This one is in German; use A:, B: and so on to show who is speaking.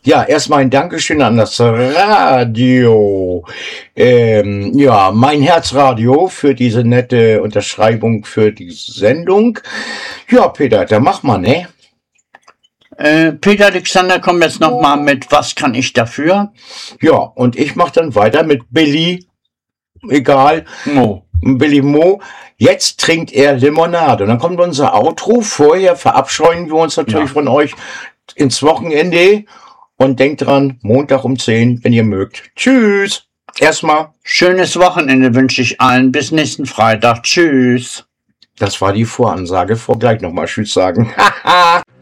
A: Ja, erstmal ein Dankeschön an das Radio. Ja, mein Herzradio für diese nette Unterschreibung für die Sendung. Ja, Peter, dann mach mal, ne?
B: Peter Alexander kommt jetzt nochmal mit Was kann ich dafür?
A: Ja, und ich mach dann weiter mit Billy, egal,
B: Mo.
A: Billy Mo. Jetzt trinkt er Limonade. Und dann kommt unser Outro. Vorher verabscheuen wir uns natürlich von euch ins Wochenende. Und denkt dran, Montag um 10, wenn ihr mögt. Tschüss. Erstmal.
B: Schönes Wochenende wünsche ich allen. Bis nächsten Freitag. Tschüss.
A: Das war die Voransage. Vor gleich nochmal Tschüss sagen.